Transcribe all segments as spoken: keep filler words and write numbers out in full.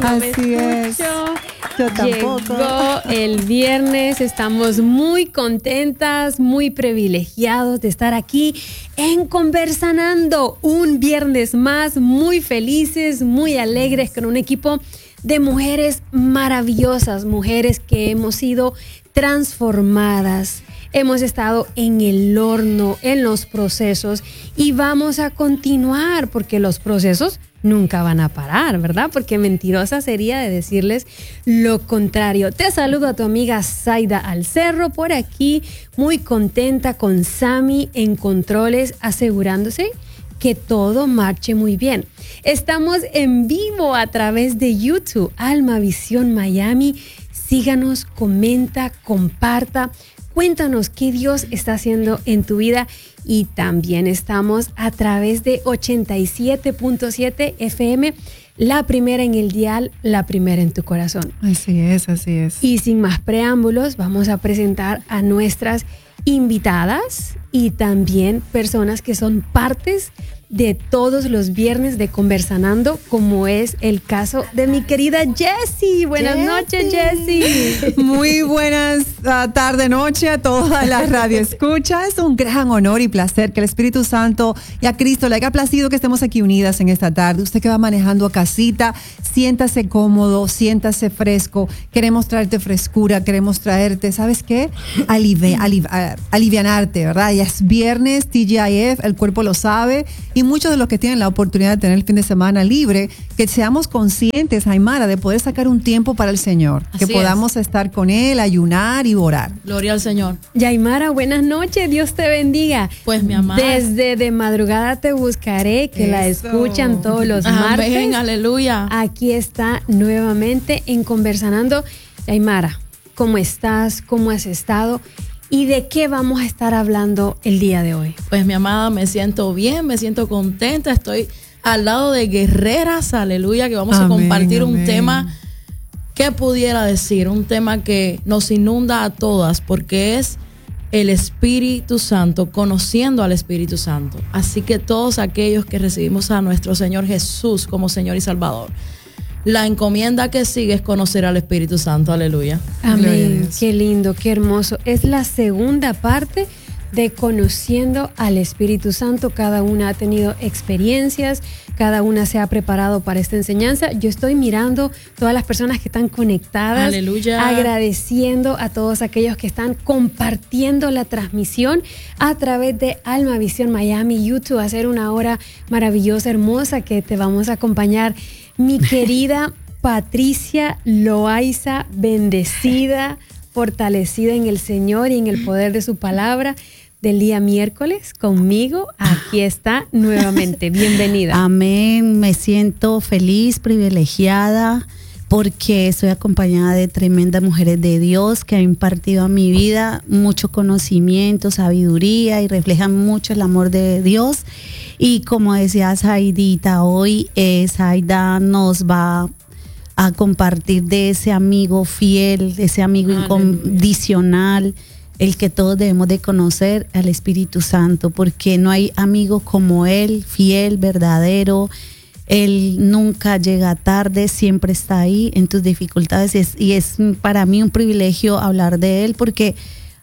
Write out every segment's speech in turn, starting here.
no Así me es. escucho. Yo tampoco. Llegó el viernes, estamos muy contentas, muy privilegiados de estar aquí en Conversanando. Un viernes más, muy felices, muy alegres, con un equipo de mujeres maravillosas, mujeres que hemos sido transformadas. Hemos estado en el horno, en los procesos, y vamos a continuar porque los procesos nunca van a parar, ¿verdad? Porque mentirosa sería de decirles lo contrario. Te saludo a tu amiga Zaida Alcerro por aquí, muy contenta con Sammy en controles, asegurándose que todo marche muy bien. Estamos en vivo a través de YouTube, Alma Visión Miami. Síganos, comenta, comparta. Cuéntanos qué Dios está haciendo en tu vida, y también estamos a través de ochenta y siete punto siete F M, la primera en el dial, la primera en tu corazón. Así es, así es. Y sin más preámbulos, vamos a presentar a nuestras invitadas y también personas que son partes de todos los viernes de Conversanando, como es el caso de mi querida Jessie. Buenas Jessie. noches, Jessie. Muy buenas uh, tarde, noche a toda la radio escucha. Es un gran honor y placer que el Espíritu Santo y a Cristo le haya placido que estemos aquí unidas en esta tarde. Usted que va manejando a casita, siéntase cómodo, siéntase fresco. Queremos traerte frescura, queremos traerte, ¿sabes qué? Alivi, aliv, uh, alivianarte, ¿verdad? Ya es viernes, T G I F, el cuerpo lo sabe. Y muchos de los que tienen la oportunidad de tener el fin de semana libre, que seamos conscientes, Aymara, de poder sacar un tiempo para el Señor. Así que podamos es. estar con Él, ayunar y orar. Gloria al Señor. Yaimara, buenas noches, Dios te bendiga. Pues mi amada, desde de madrugada te buscaré, que Eso. la escuchan todos los Amén, martes. Amén, aleluya. Aquí está nuevamente en Conversanando. Yaimara, ¿cómo estás? ¿Cómo has estado? ¿Y de qué vamos a estar hablando el día de hoy? Pues mi amada, me siento bien, me siento contenta, estoy al lado de guerreras, aleluya, que vamos amén, a compartir amén. un tema, ¿qué pudiera decir? Un tema que nos inunda a todas, porque es el Espíritu Santo, conociendo al Espíritu Santo. Así que todos aquellos que recibimos a nuestro Señor Jesús como Señor y Salvador, la encomienda que sigue es conocer al Espíritu Santo, aleluya. Amén, qué lindo, qué hermoso. Es la segunda parte de conociendo al Espíritu Santo. Cada una ha tenido experiencias, cada una se ha preparado para esta enseñanza. Yo estoy mirando todas las personas que están conectadas, aleluya, agradeciendo a todos aquellos que están compartiendo la transmisión a través de Alma Visión Miami, YouTube, hacer una hora maravillosa, hermosa, que te vamos a acompañar. Mi querida Patricia Loaiza, bendecida, fortalecida en el Señor y en el poder de su palabra, del día miércoles conmigo. Aquí está nuevamente. Bienvenida. Amén. Me siento feliz, privilegiada, porque estoy acompañada de tremendas mujeres de Dios que han impartido a mi vida mucho conocimiento, sabiduría, y reflejan mucho el amor de Dios. Y como decía Zaidita, hoy eh, Zaida nos va a compartir de ese amigo fiel, de ese amigo Aleluya. incondicional, el que todos debemos de conocer, al Espíritu Santo, porque no hay amigo como Él, fiel, verdadero. Él nunca llega tarde, siempre está ahí en tus dificultades, y es, y es para mí un privilegio hablar de Él, porque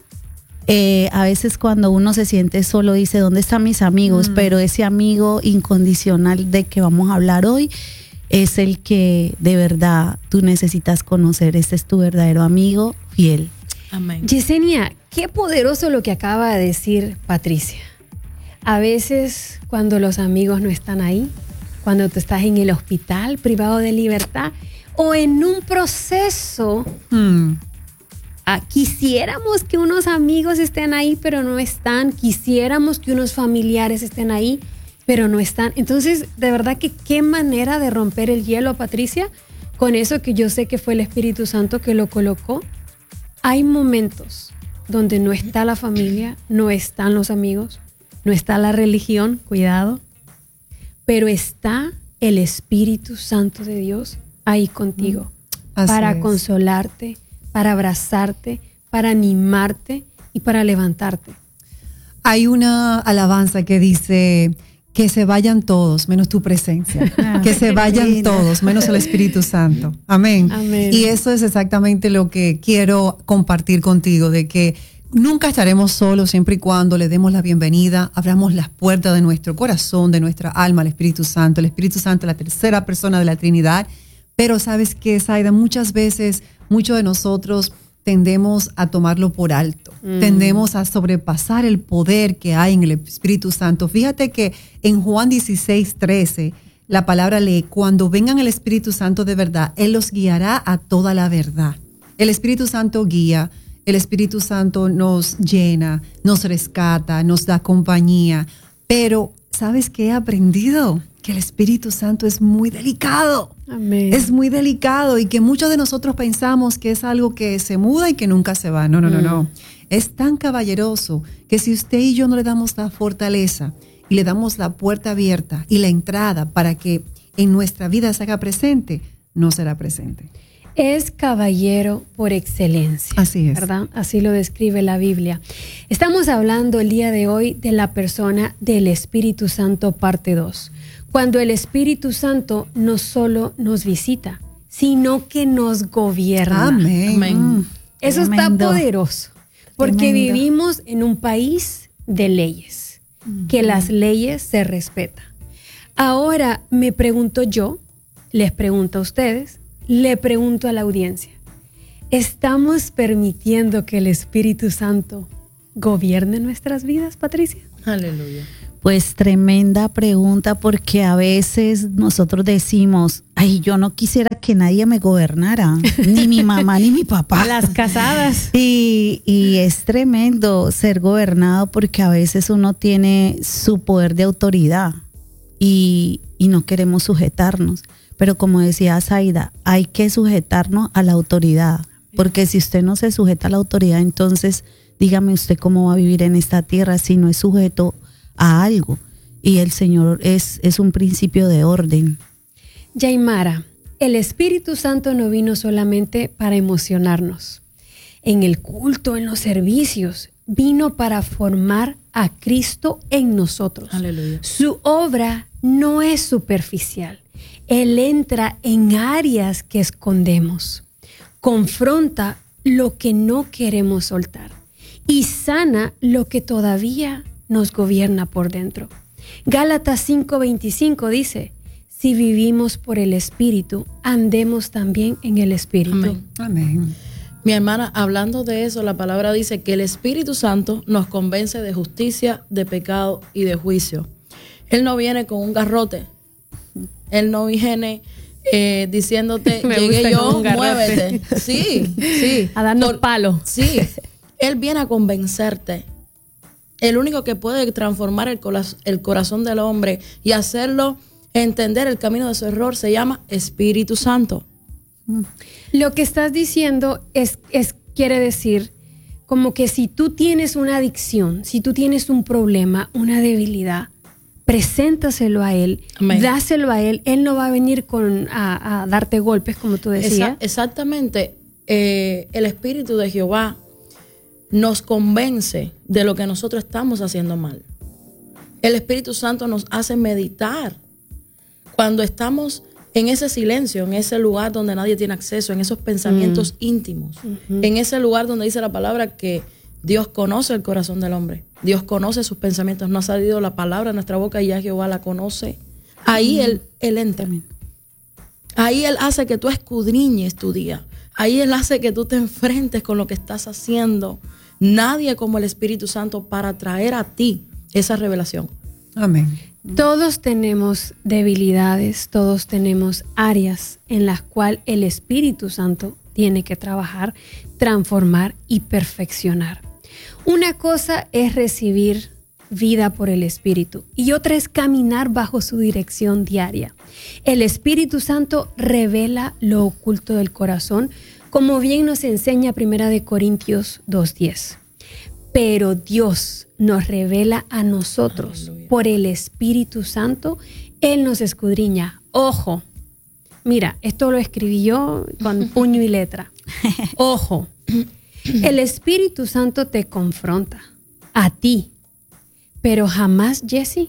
Eh, a veces cuando uno se siente solo dice, ¿dónde están mis amigos? Mm. Pero ese amigo incondicional de que vamos a hablar hoy es el que de verdad tú necesitas conocer. Este es tu verdadero amigo fiel. Amén. Yesenia, qué poderoso lo que acaba de decir Patricia. A veces cuando los amigos no están ahí, cuando tú estás en el hospital privado de libertad o en un proceso... Mm. Ah, quisiéramos que unos amigos estén ahí, pero no están. Quisiéramos que unos familiares estén ahí, pero no están. Entonces, de verdad que qué manera de romper el hielo, Patricia, con eso que yo sé que fue el Espíritu Santo que lo colocó. Hay momentos donde no está la familia, no están los amigos, no está la religión, cuidado, pero está el Espíritu Santo de Dios ahí contigo. Así para es. Consolarte, para abrazarte, para animarte y para levantarte. Hay una alabanza que dice que se vayan todos, menos tu presencia. Ah, que se vayan linda. Todos, menos el Espíritu Santo. Amén. Amén. Y eso es exactamente lo que quiero compartir contigo, de que nunca estaremos solos siempre y cuando le demos la bienvenida, abramos las puertas de nuestro corazón, de nuestra alma al Espíritu Santo. El Espíritu Santo es la tercera persona de la Trinidad. Pero ¿sabes qué, Zaida? Muchas veces, muchos de nosotros tendemos a tomarlo por alto. Mm. Tendemos a sobrepasar el poder que hay en el Espíritu Santo. Fíjate que en Juan dieciséis, trece, la palabra lee, cuando vengan el Espíritu Santo de verdad, Él los guiará a toda la verdad. El Espíritu Santo guía, el Espíritu Santo nos llena, nos rescata, nos da compañía. Pero, ¿sabes qué he aprendido? Que el Espíritu Santo es muy delicado. Amén. Es muy delicado y que muchos de nosotros pensamos que es algo que se muda y que nunca se va. No, no, mm. no, no. Es tan caballeroso que si usted y yo no le damos la fortaleza y le damos la puerta abierta y la entrada para que en nuestra vida se haga presente, no será presente. Es caballero por excelencia. Así es. ¿Verdad? Así lo describe la Biblia. Estamos hablando el día de hoy de la persona del Espíritu Santo, parte dos. Cuando el Espíritu Santo no solo nos visita, sino que nos gobierna. Amén. Amén. Eso Tremendo. Está poderoso, porque Tremendo. Vivimos en un país de leyes, que las leyes se respetan. Ahora me pregunto yo, les pregunto a ustedes, le pregunto a la audiencia, ¿estamos permitiendo que el Espíritu Santo gobierne nuestras vidas, Patricia? Aleluya. Pues tremenda pregunta, porque a veces nosotros decimos, ay, yo no quisiera que nadie me gobernara, ni mi mamá ni mi papá. Las casadas. Y, y es tremendo ser gobernado, porque a veces uno tiene su poder de autoridad y, y no queremos sujetarnos. Pero como decía Zaida, hay que sujetarnos a la autoridad, porque si usted no se sujeta a la autoridad, entonces dígame usted cómo va a vivir en esta tierra si no es sujeto a algo. Y el Señor es, es un principio de orden. Yaimara, el Espíritu Santo no vino solamente para emocionarnos. En el culto, en los servicios, vino para formar a Cristo en nosotros. Aleluya. Su obra no es superficial. Él entra en áreas que escondemos, confronta lo que no queremos soltar y sana lo que todavía nos gobierna por dentro. Gálatas cinco veinticinco dice, si vivimos por el Espíritu, andemos también en el Espíritu. Amén. Amén. Mi hermana, hablando de eso, la palabra dice que el Espíritu Santo nos convence de justicia, de pecado y de juicio. Él no viene con un garrote. Él no viene eh, diciéndote, llegué yo, muévete. Sí, sí. A darnos Por, palo. Sí. Él viene a convencerte. El único que puede transformar el, el corazón del hombre y hacerlo entender el camino de su error se llama Espíritu Santo. Lo que estás diciendo es, es quiere decir como que si tú tienes una adicción, si tú tienes un problema, una debilidad, preséntaselo a Él, Amén. Dáselo a Él. Él no va a venir con, a, a darte golpes, como tú decías. Esa, exactamente. Eh, el Espíritu de Jehová nos convence de lo que nosotros estamos haciendo mal. El Espíritu Santo nos hace meditar. Cuando estamos en ese silencio, en ese lugar donde nadie tiene acceso, en esos pensamientos mm. íntimos, uh-huh. en ese lugar donde dice la palabra que Dios conoce el corazón del hombre, Dios conoce sus pensamientos, no ha salido la palabra de nuestra boca y ya Jehová la conoce. Ahí mm. él, él entra. Ahí Él hace que tú escudriñes tu día. Ahí Él hace que tú te enfrentes con lo que estás haciendo. Nadie como el Espíritu Santo para traer a ti esa revelación. Amén. Todos tenemos debilidades, todos tenemos áreas en las cuales el Espíritu Santo tiene que trabajar, transformar y perfeccionar. Una cosa es recibir vida por el Espíritu y otra es caminar bajo su dirección diaria. El Espíritu Santo revela lo oculto del corazón, como bien nos enseña Primera de Corintios dos diez. Pero Dios nos revela a nosotros Aleluya. Por el Espíritu Santo. Él nos escudriña. Ojo, mira, esto lo escribí yo con puño y letra. Ojo, el Espíritu Santo te confronta a ti, pero jamás, Jessy,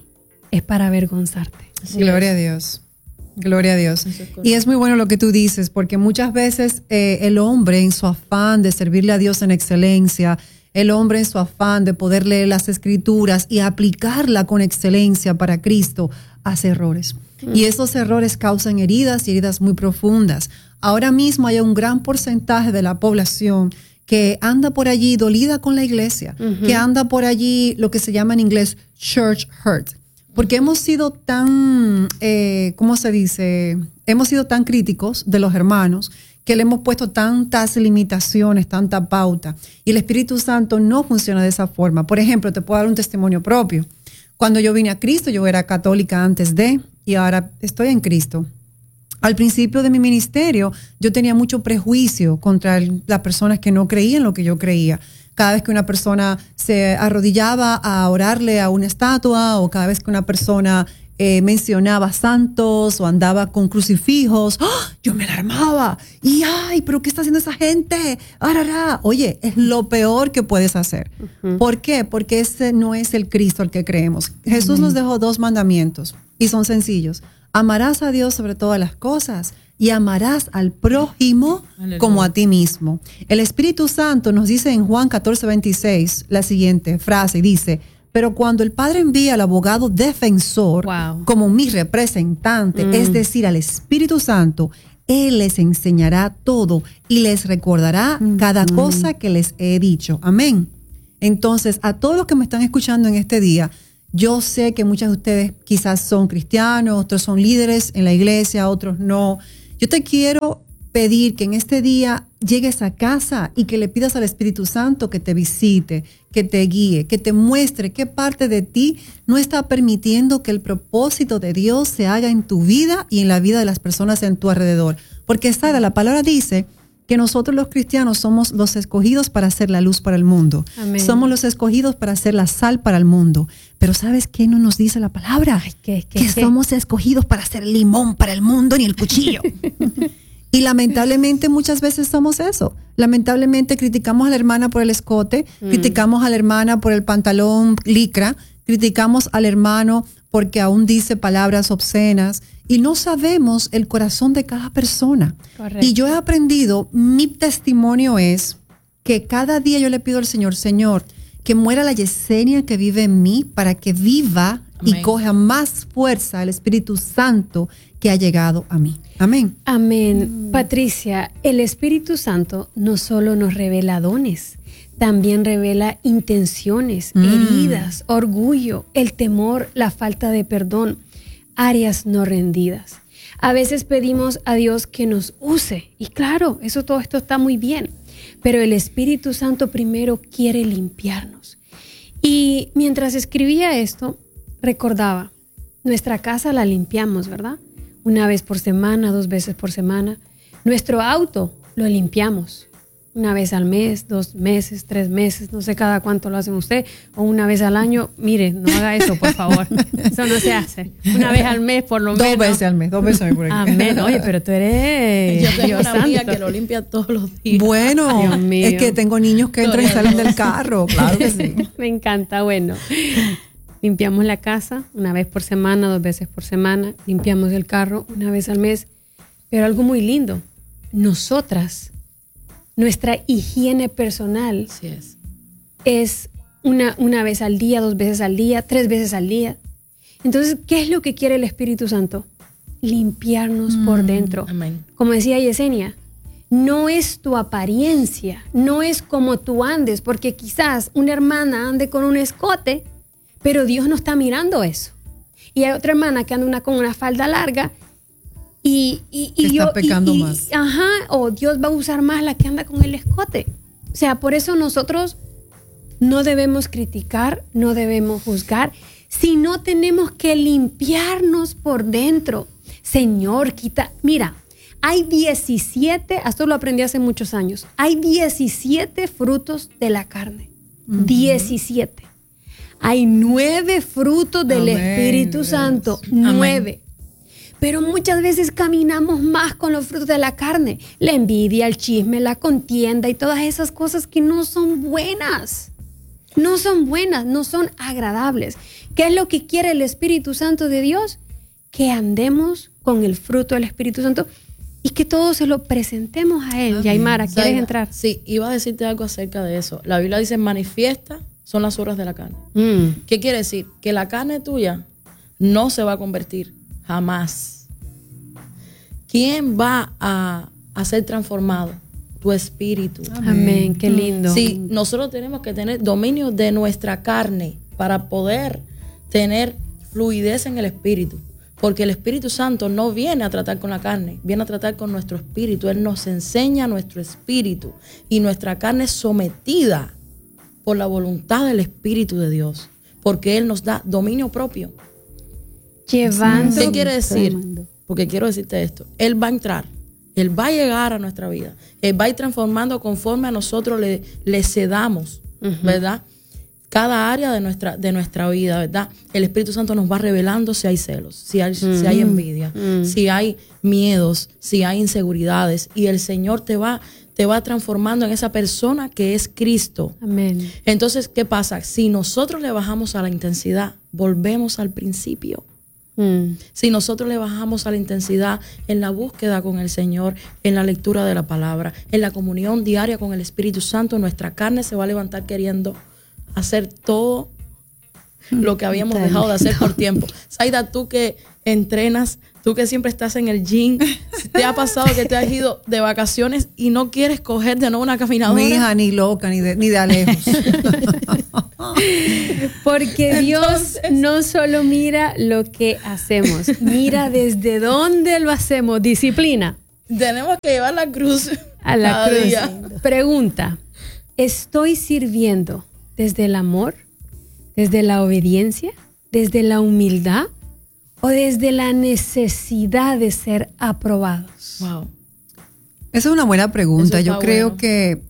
es para avergonzarte. Sí, Gloria es. a Dios. Gloria a Dios. Es y es muy bueno lo que tú dices, porque muchas veces eh, el hombre en su afán de servirle a Dios en excelencia, el hombre en su afán de poder leer las escrituras y aplicarla con excelencia para Cristo, hace errores. Mm. Y esos errores causan heridas y heridas muy profundas. Ahora mismo hay un gran porcentaje de la población que anda por allí dolida con la iglesia, uh-huh. que anda por allí lo que se llama en inglés church hurt. Porque hemos sido tan, eh, ¿cómo se dice? Hemos sido tan críticos de los hermanos que le hemos puesto tantas limitaciones, tanta pauta. Y el Espíritu Santo no funciona de esa forma. Por ejemplo, te puedo dar un testimonio propio. Cuando yo vine a Cristo, yo era católica antes de, y ahora estoy en Cristo. Al principio de mi ministerio, yo tenía mucho prejuicio contra el, las personas que no creían lo que yo creía. Cada vez que una persona se arrodillaba a orarle a una estatua, o cada vez que una persona eh, mencionaba santos o andaba con crucifijos, ¡oh! Yo me alarmaba. Y ay, pero ¿qué está haciendo esa gente? Arara. Oye, es lo peor que puedes hacer. Uh-huh. ¿Por qué? Porque ese no es el Cristo al que creemos. Jesús uh-huh. nos dejó dos mandamientos y son sencillos. Amarás a Dios sobre todas las cosas y amarás al prójimo Aleluya. Como a ti mismo. El Espíritu Santo nos dice en Juan catorce veintiséis la siguiente frase, dice, pero cuando el Padre envía al abogado defensor wow. como mi representante, mm. es decir, al Espíritu Santo, Él les enseñará todo y les recordará mm. cada mm. cosa que les he dicho. Amén. Entonces, a todos los que me están escuchando en este día, yo sé que muchos de ustedes quizás son cristianos, otros son líderes en la iglesia, otros no. Yo te quiero pedir que en este día llegues a casa y que le pidas al Espíritu Santo que te visite, que te guíe, que te muestre qué parte de ti no está permitiendo que el propósito de Dios se haga en tu vida y en la vida de las personas en tu alrededor. Porque Sara, la palabra dice que nosotros los cristianos somos los escogidos para ser la luz para el mundo. Amén. Somos los escogidos para ser la sal para el mundo. Pero ¿sabes qué no nos dice la palabra? Ay, ¿qué, qué, que qué? Somos escogidos para ser el limón para el mundo ni el cuchillo. Y lamentablemente muchas veces somos eso. Lamentablemente criticamos a la hermana por el escote, mm. criticamos a la hermana por el pantalón licra, criticamos al hermano porque aún dice palabras obscenas y no sabemos el corazón de cada persona. Correcto. Y yo he aprendido, mi testimonio es que cada día yo le pido al Señor, Señor, que muera la Yesenia que vive en mí para que viva Amén. Y coja más fuerza el Espíritu Santo que ha llegado a mí. Amén. Amén. Mm. Patricia, el Espíritu Santo no solo nos revela dones, también revela intenciones, mm. heridas, orgullo, el temor, la falta de perdón, áreas no rendidas. A veces pedimos a Dios que nos use y claro, eso todo esto está muy bien, pero el Espíritu Santo primero quiere limpiarnos. Y mientras escribía esto, recordaba, nuestra casa la limpiamos, ¿verdad? Una vez por semana, dos veces por semana. Nuestro auto lo limpiamos. Una vez al mes, dos meses, tres meses, no sé cada cuánto lo hacen usted, o una vez al año. Mire, no haga eso, por favor. Eso no se hace. Una vez al mes, por lo dos menos. Dos veces al mes, dos veces al mes por aquí. Amén. Oye, pero tú eres Yo tengo Dios una amiga santo. Que lo limpia todos los días. Bueno, es que tengo niños que entran y salen del carro, claro que sí. Me encanta, bueno. Limpiamos la casa una vez por semana, dos veces por semana. Limpiamos el carro una vez al mes. Pero algo muy lindo, nosotras, nuestra higiene personal sí es, es una, una vez al día, dos veces al día, tres veces al día. Entonces, ¿qué es lo que quiere el Espíritu Santo? Limpiarnos mm, por dentro. Amén. Como decía Yesenia, no es tu apariencia, no es como tú andes, porque quizás una hermana ande con un escote, pero Dios no está mirando eso. Y hay otra hermana que anda una, con una falda larga y, y, y está yo, pecando y, y, más. Ajá, o Dios va a usar más la que anda con el escote. O sea, por eso nosotros no debemos criticar, no debemos juzgar, sino tenemos que limpiarnos por dentro. Señor, quita, mira, hay diecisiete, esto lo aprendí hace muchos años, hay diecisiete frutos de la carne. Uh-huh. diecisiete. Hay nueve frutos del Amén. Espíritu Santo, nueve. Amén. Pero muchas veces caminamos más con los frutos de la carne. La envidia, el chisme, la contienda y todas esas cosas que no son buenas. No son buenas, no son agradables. ¿Qué es lo que quiere el Espíritu Santo de Dios? Que andemos con el fruto del Espíritu Santo y que todos se lo presentemos a Él. Yaimara, ¿quieres Zaida, entrar? Sí, iba a decirte algo acerca de eso. La Biblia dice, manifiesta son las obras de la carne. Mm. ¿Qué quiere decir? Que la carne tuya no se va a convertir jamás. ¿Quién va a, a ser transformado? Tu espíritu. Amén. Amén, qué lindo. Sí, nosotros tenemos que tener dominio de nuestra carne para poder tener fluidez en el espíritu. Porque el Espíritu Santo no viene a tratar con la carne, viene a tratar con nuestro espíritu. Él nos enseña nuestro espíritu y nuestra carne es sometida por la voluntad del Espíritu de Dios, porque Él nos da dominio propio. Llevando. ¿Qué quiere decir? Porque quiero decirte esto. Él va a entrar, Él va a llegar a nuestra vida, Él va a ir transformando conforme a nosotros le, le cedamos, uh-huh. ¿verdad? Cada área de nuestra, de nuestra vida, ¿verdad? El Espíritu Santo nos va revelando si hay celos, si hay, mm. si hay envidia, mm. si hay miedos, si hay inseguridades. Y el Señor te va, te va transformando en esa persona que es Cristo. Amén. Entonces, ¿qué pasa? Si nosotros le bajamos a la intensidad, volvemos al principio. Mm. Si nosotros le bajamos a la intensidad en la búsqueda con el Señor, en la lectura de la palabra, en la comunión diaria con el Espíritu Santo, nuestra carne se va a levantar queriendo hacer todo lo que habíamos dejado de hacer por tiempo. Zaida, tú que entrenas, tú que siempre estás en el gym, ¿te ha pasado que te has ido de vacaciones y no quieres coger de nuevo una caminadora? Mi hija, ni loca, ni de, ni de lejos. Porque Dios Entonces, no solo mira lo que hacemos, mira desde dónde lo hacemos. Disciplina. Tenemos que llevar la cruz a la cada cruz. Día. Pregunta, ¿estoy sirviendo desde el amor, desde la obediencia, desde la humildad o desde la necesidad de ser aprobados? Wow. Esa es una buena pregunta. Yo creo bueno. que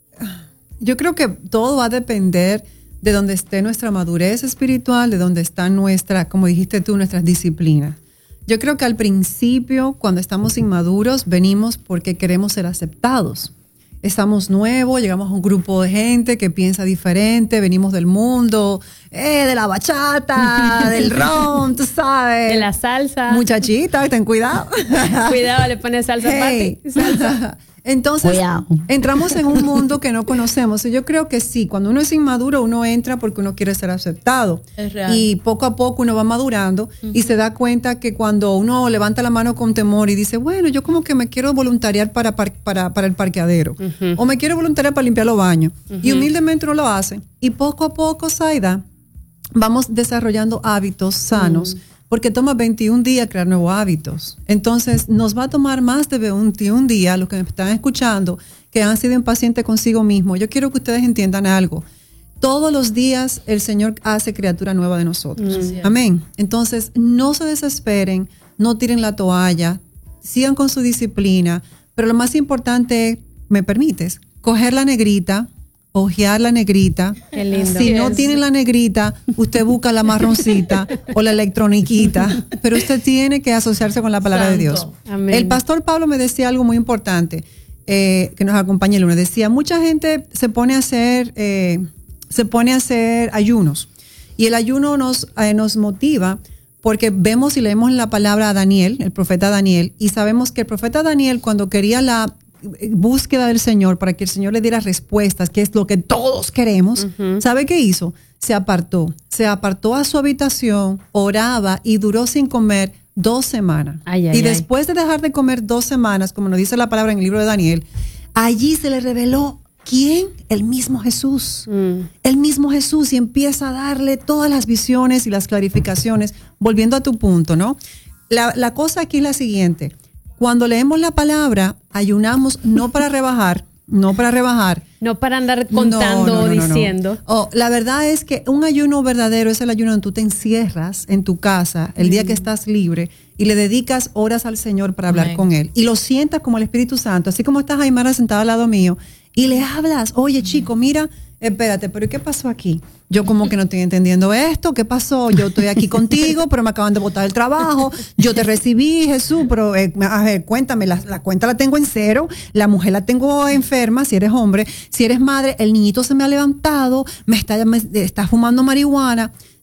yo creo que todo va a depender de donde esté nuestra madurez espiritual, de donde está nuestra, como dijiste tú, nuestras disciplinas. Yo creo que al principio, cuando estamos inmaduros, venimos porque queremos ser aceptados. Estamos nuevos, llegamos a un grupo de gente que piensa diferente, venimos del mundo, eh, de la bachata, del ron, tú sabes. De la salsa. Muchachita, ten cuidado. Cuidado, le pones salsa Hey. papi. Salsa. Entonces, Cuidado. Entramos en un mundo que no conocemos. Y yo creo que sí, cuando uno es inmaduro, uno entra porque uno quiere ser aceptado. Es real. Y poco a poco uno va madurando uh-huh. y se da cuenta que cuando uno levanta la mano con temor y dice, bueno, yo como que me quiero voluntariar para, para, para, para el parqueadero uh-huh. o me quiero voluntariar para limpiar los baños. Uh-huh. Y humildemente uno lo hace. Y poco a poco, Zaida, vamos desarrollando hábitos sanos. Uh-huh. Porque toma veintiún días crear nuevos hábitos. Entonces, nos va a tomar más de veintiún días, los que me están escuchando, que han sido impacientes consigo mismos. Yo quiero que ustedes entiendan algo. Todos los días el Señor hace criatura nueva de nosotros. Mm. Amén. Entonces, no se desesperen, no tiren la toalla, sigan con su disciplina, pero lo más importante es, ¿me permites? Coger la negrita, ojear la negrita. Qué lindo. Si no tienen la negrita, usted busca la marroncita o la electroniquita, pero usted tiene que asociarse con la palabra Santo. de Dios. Amén. El pastor Pablo me decía algo muy importante, eh, que nos acompaña el lunes. Decía, mucha gente se pone a hacer, eh, se pone a hacer ayunos, y el ayuno nos, eh, nos motiva porque vemos y leemos en la palabra a Daniel, el profeta Daniel, y sabemos que el profeta Daniel, cuando quería la búsqueda del Señor para que el Señor le diera respuestas, que es lo que todos queremos, uh-huh. ¿sabe qué hizo? Se apartó, se apartó a su habitación, oraba y duró sin comer dos semanas. Ay, ay, y después ay. de dejar de comer dos semanas, como nos dice la palabra en el libro de Daniel, allí se le reveló ¿quién? El mismo Jesús. Mm. El mismo Jesús, y empieza a darle todas las visiones y las clarificaciones. Volviendo a tu punto, ¿no? La, la cosa aquí es la siguiente. Cuando leemos la palabra, ayunamos no para rebajar, no para rebajar. No para andar contando no, no, no, o no, diciendo. No. Oh, la verdad es que un ayuno verdadero es el ayuno donde tú te encierras en tu casa el mm. día que estás libre y le dedicas horas al Señor para hablar Amén. Con Él. Y lo sientas como el Espíritu Santo, así como está Jaimara sentada al lado mío, y le hablas, oye chico, mira, espérate, pero ¿qué pasó aquí? Yo como que no estoy entendiendo esto, ¿qué pasó? Yo estoy aquí contigo, pero me acaban de botar el trabajo, yo te recibí, Jesús, pero eh, a ver, cuéntame, la, la cuenta la tengo en cero, la mujer la tengo enferma, si eres hombre, si eres madre, el niñito se me ha levantado, me está, me está fumando marihuana.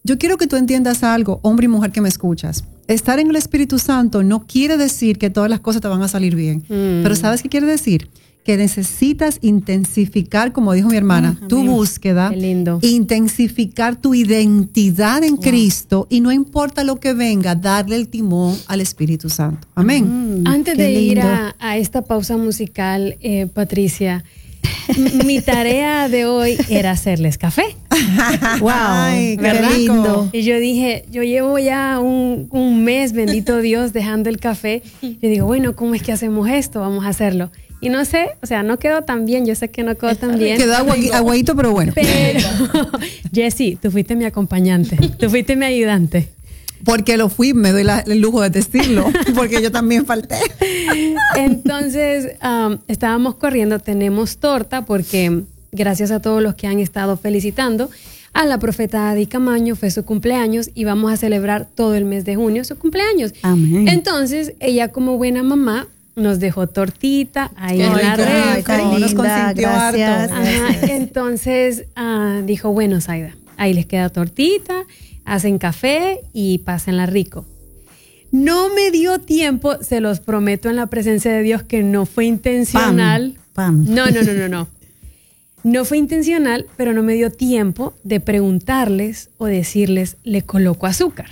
yo quiero que tú entiendas algo, hombre y mujer que me escuchas. Estar en el Espíritu Santo no quiere decir que todas las cosas te van a salir bien. Mm. Pero ¿sabes qué quiere decir? Que necesitas intensificar, como dijo mi hermana, uh, tu amén. búsqueda, qué lindo. intensificar tu identidad en wow. Cristo y no importa lo que venga, darle el timón al Espíritu Santo. Amén. Mm, Antes de lindo. ir a, a esta pausa musical, eh, Patricia, mi tarea de hoy era hacerles café. Wow, Ay, qué lindo. Y yo dije, yo llevo ya un, un mes, bendito Dios, dejando el café. Yo digo, bueno, ¿cómo es que hacemos esto? Vamos a hacerlo. Y no sé, o sea, no quedó tan bien, yo sé que no quedó tan bien. Quedó agua, aguadito, pero bueno. Pero, Jessy, tú fuiste mi acompañante, tú fuiste mi ayudante. Porque lo fui, me doy la, el lujo de decirlo, porque yo también falté. Entonces, um, estábamos corriendo, tenemos torta, porque gracias a todos los que han estado felicitando, a la profeta Adi Camaño fue su cumpleaños y vamos a celebrar todo el mes de junio su cumpleaños. Amén. Entonces, ella como buena mamá, nos dejó tortita ahí en la red. Nos consintió harto. Ajá, entonces uh, dijo, bueno, Zaida, ahí les queda tortita, hacen café y pásenla rico. No me dio tiempo, se los prometo en la presencia de Dios que no fue intencional. Pam, pam. No, no, no, no, no. No fue intencional, pero no me dio tiempo de preguntarles o decirles, le coloco azúcar.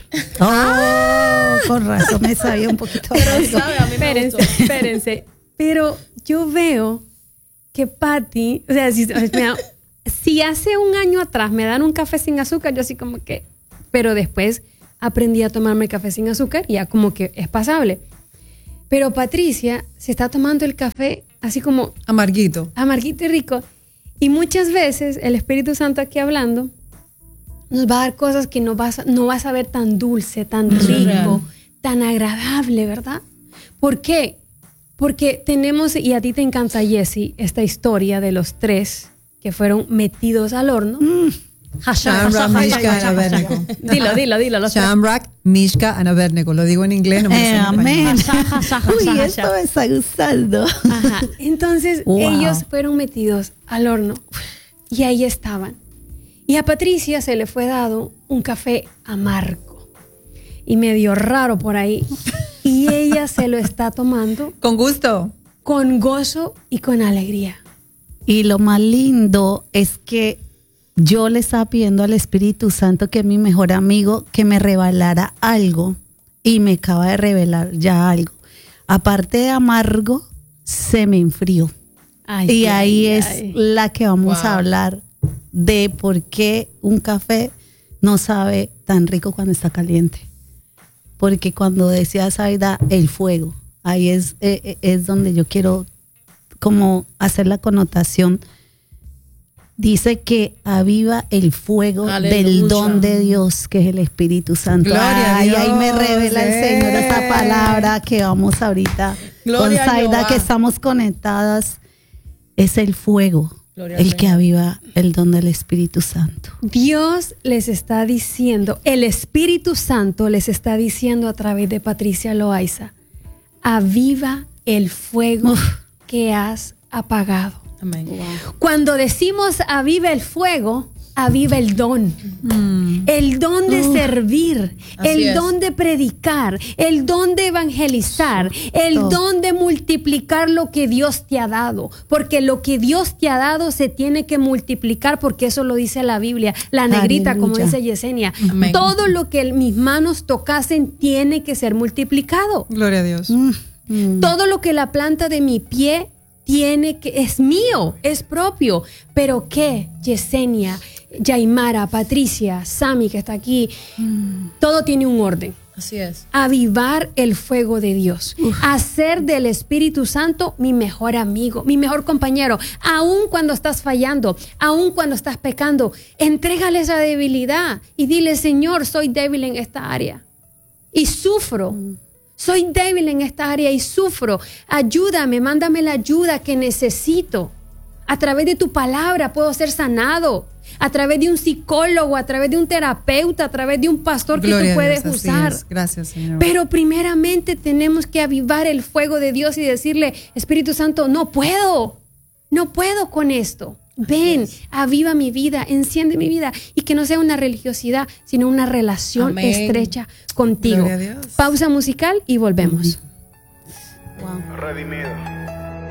Oh, con razón me sabía un poquito. Pero sabe, a mí me espérense, gustó. espérense. Pero yo veo que Patti, o sea, si, mira, si hace un año atrás me dan un café sin azúcar, yo así como que, pero después aprendí a tomarme el café sin azúcar y ya como que es pasable. Pero Patricia se está tomando el café así como amarguito, amarguito y rico. Y muchas veces el Espíritu Santo aquí hablando nos va a dar cosas que no vas a, no vas a ver tan dulce, tan rico, tan agradable, ¿verdad? ¿Por qué? Porque tenemos, y a ti te encanta, Jessy, esta historia de los tres que fueron metidos al horno. Mm. Shamrock, Mishka, and Abednego. Dilo, dilo, dilo. Los Shamrock, Mishka, and Abednego. Lo digo en inglés, no me eh, lo sé en amén. español. Uy, esto me está gustando. Ajá. Entonces, wow. ellos fueron metidos al horno y ahí estaban. Y a Patricia se le fue dado un café amargo y medio raro por ahí. Y ella se lo está tomando. Con gusto. Con gozo y con alegría. Y lo más lindo es que yo le estaba pidiendo al Espíritu Santo, que es mi mejor amigo, que me revelara algo. Y me acaba de revelar ya algo. Aparte de amargo, se me enfrió. Ay, y ahí ay, es ay. la que vamos wow. a hablar de por qué un café no sabe tan rico cuando está caliente. Porque cuando decía Zaida, el fuego, ahí es, eh, es donde yo quiero como hacer la connotación. Dice que aviva el fuego Aleluya. Del don de Dios, que es el Espíritu Santo. Gloria Ay, a Dios, ahí me revela eh. el Señor esa palabra que vamos ahorita Gloria con Zaida, que estamos conectadas. Es el fuego, Gloria el que aviva el don del Espíritu Santo. Dios les está diciendo, el Espíritu Santo les está diciendo a través de Patricia Loaiza, aviva el fuego Uf. Que has apagado. Amén. Wow. Cuando decimos aviva el fuego, aviva el don. Mm. El don de uh, servir, el es. don de predicar, el don de evangelizar, el oh. don de multiplicar lo que Dios te ha dado. Porque lo que Dios te ha dado se tiene que multiplicar, porque eso lo dice la Biblia. La negrita, Aleluya. Como dice Yesenia. Amén. Todo lo que mis manos tocasen tiene que ser multiplicado. Gloria a Dios. Mm. Mm. Todo lo que la planta de mi pie tiene que, es mío, es propio. Pero ¿qué? Yesenia, Yaimara, Patricia, Sami que está aquí, mm. todo tiene un orden. Así es. Avivar el fuego de Dios. Uf. Hacer del Espíritu Santo mi mejor amigo, mi mejor compañero. Aun cuando estás fallando, aun cuando estás pecando, entrégale esa debilidad y dile, Señor, soy débil en esta área y sufro. Mm. Soy débil en esta área y sufro. Ayúdame, mándame la ayuda que necesito. A través de tu palabra puedo ser sanado. A través de un psicólogo, a través de un terapeuta, a través de un pastor que Gloria tú puedes Dios, usar. Es. Gracias, Señor. Pero primeramente tenemos que avivar el fuego de Dios y decirle, Espíritu Santo, no puedo. No puedo con esto. Ven, aviva mi vida, enciende mi vida y que no sea una religiosidad, sino una relación Amén. estrecha contigo. Gloria a Dios. Pausa musical y volvemos. Wow. Redimido.